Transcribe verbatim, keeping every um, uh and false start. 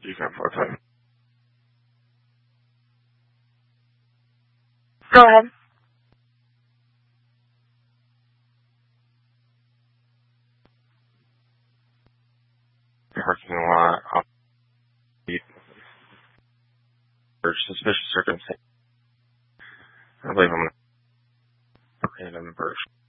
You can fuck time. Go ahead. Parking lot. Off for suspicious circumstance. I believe I'm going to put it in the verse.